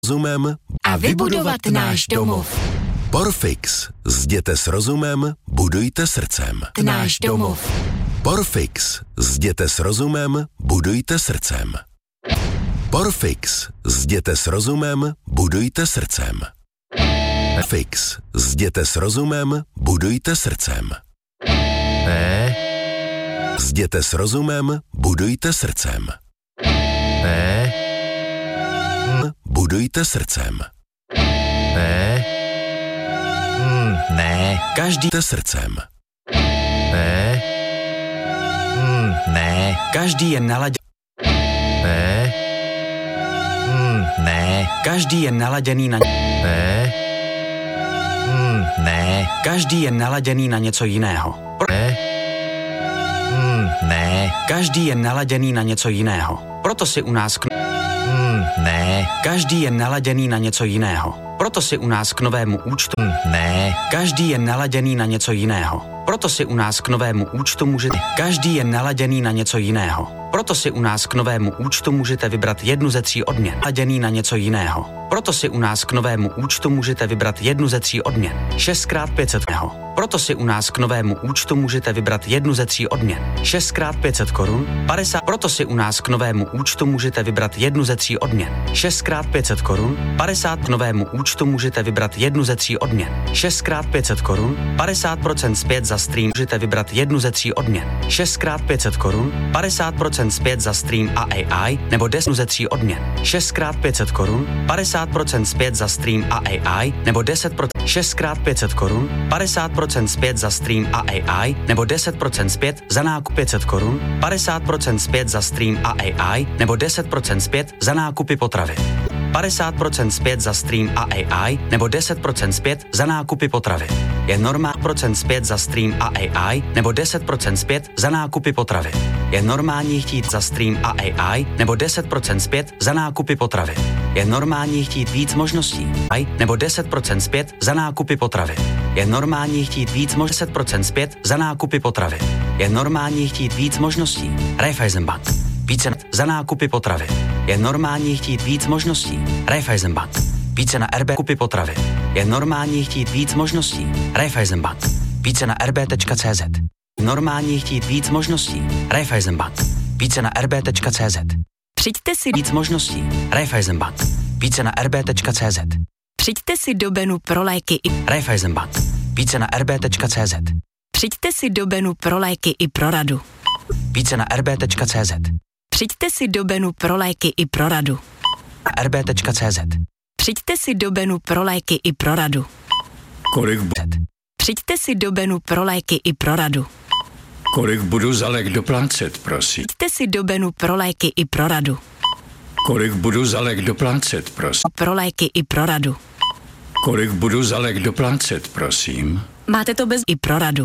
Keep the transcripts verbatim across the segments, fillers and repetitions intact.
rozumem a vybudovat náš domov. Porfix. Zděte s rozumem, budujte srdcem. Náš domov. Porfix. Zděte s rozumem, budujte srdcem. Porfix. Zděte s rozumem, budujte srdcem. Porfix. Zděte s rozumem, budujte srdcem. P. Zděte s rozumem, budujte srdcem. P. Budujte srdcem. P. Hmm, ne. Každý srdcem. P. Hmm, ne. Každý je naladěný. P. Hmm, ne. Každý je naladěný na... P. Hmm, ne. Každý je naladěný na něco jiného. P. Hmm, ne. Každý je naladěný na něco jiného. Proto si u nás k... Hmm, ne. Každý je naladěný na něco jiného. Proto si u nás k novému účtu... Hmm, ne. Každý je naladěný na něco jiného. Proto si u nás k novému účtu můžete... Každý je naladěný na něco jiného. Proto si u nás k novému účtu můžete vybrat jednu ze tří odměn. Naladěný na něco jiného. Proto si u nás k novému účtu můžete vybrat jednu ze tří odměn. šest krát pět set. Proto si u nás k novému účtu můžete vybrat jednu ze tří odměn. šest krát pět set korun. padesát. Proto si u nás k novému účtu můžete vybrat jednu ze tří odměn. šest krát pět set korun. padesát. K novému účtu můžete vybrat jednu ze tří odměn. šest krát pět set korun. padesát procent zpět za stream. Můžete vybrat jednu ze tří odměn. šest krát pět set korun. padesát procent zpět za stream a A I nebo deset ze tří odměn. šest krát pět set korun. padesát procent zpět za stream a A I nebo deset procent. šest krát pět set korun. padesát procent zpět za stream a A I nebo deset procent zpět za nákup pět set korun. padesát procent zpět za stream a A I nebo deset procent zpět za nákupy potravy. padesát procent zpět za stream a A I nebo deset procent zpět za nákupy potravy. Je normální procent zpět za stream a A I nebo deset procent zpět za nákupy potravy. Je normální chtít za stream a A I nebo deset procent zpět za nákupy potravy. Je normální chtít víc možností A I nebo deset procent zpět za nákupy potravy. Je normální chtít víc možností deset procent zpět za nákupy potravy. Je normální chtít víc možností. Raiffeisenbank. Více za nákupy potravy. Je normální chtít víc možností. Raiffeisenbank. Více na R B kupy potravy. Je normální chtít víc možností. Raiffeisenbank. Více na r b tečka c z. Normální chtít víc možností. Raiffeisenbank. Více na r b tečka c z. Přijďte si Víc možností. Raiffeisenbank. Více na r b tečka c z. Přijďte si do Benu pro léky i Raiffeisenbank. Více na r b tečka c z. Přijďte si do Benu pro léky i pro radu. Více na r b tečka c z. Přijďte si do Benu pro léky i pro radu. r b tečka c z. Přijďte si do Benu pro léky i pro radu. Kolik, bu- Přijďte si do Benu pro léky i pro radu. kolik budu za lék doplácet, prosím? Přijďte si do Benu pro léky i pro radu. Kolik budu za lék doplácet, prosím? Pro léky i pro radu. Kolik budu za lék doplácet, prosím? Máte to bez i pro radu.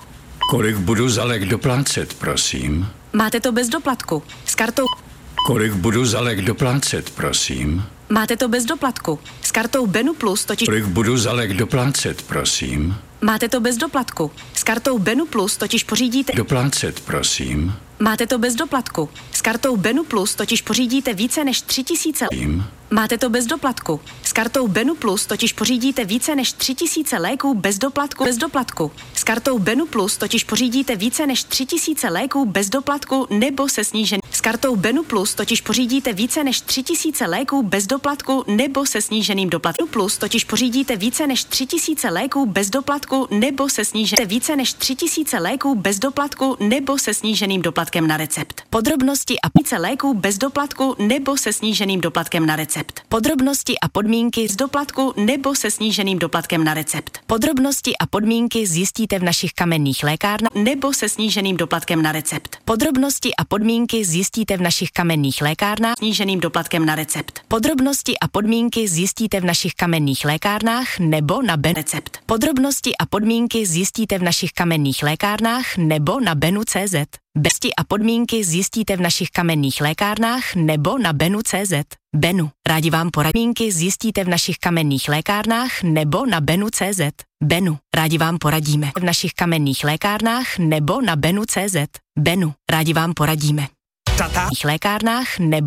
Kolik budu za lék doplácet, prosím? Máte to bez doplatku. S kartou. Kolik budu za lék doplácet, prosím? Máte to bez doplatku. S kartou Benu Plus totiž. Kolik budu za lék doplácet, prosím? Máte to bez doplatku. S kartou Benu Plus totiž pořídíte. Doplácet, prosím? Máte to bez doplatku. S kartou Benu Plus totiž pořídíte více než tři tisíce. Prosím? Máte to bez doplatku. S kartou Benu Plus totiž pořídíte více než tři tisíce léků bez doplatku. Bez doplatku. S kartou Benu Plus totiž pořídíte více než tři tisíce léků bez doplatku nebo se snížením. S kartou Benu Plus totiž pořídíte více než tři tisíce léků bez doplatku nebo se sníženým doplatkem. Plus totiž pořídíte více než tři tisíce léků bez doplatku nebo se sníženým. Více než tři tisíce léků bez doplatku nebo se sníženým doplatkem na recept. Podrobnosti a více léků bez doplatku nebo se sníženým doplatkem na recept. Podrobnosti a podmínky z doplatku nebo se sníženým doplatkem na recept. Podrobnosti a podmínky zjistíte v našich kamenných lékárnách nebo se sníženým doplatkem na recept. Podrobnosti a podmínky zjistíte v našich kamenných lékárnách sníženým doplatkem na recept. Podrobnosti a podmínky zjistíte v našich kamenných lékárnách nebo na Ben recept. Podrobnosti a podmínky zjistíte v našich kamenných lékárnách nebo na Benu tečka cé zet. Besti a podmínky zjistíte v našich kamenných lékárnách nebo na Benu tečka cé zet. Benu. Rádi vám poradíme. Zjistíte v našich kamenných lékárnách nebo na Benu tečka cé zet. Benu. Rádi vám poradíme. V našich kamenných lékárnách nebo na Benu tečka cé zet. Benu. Rádi vám poradíme. V lékárnách nebo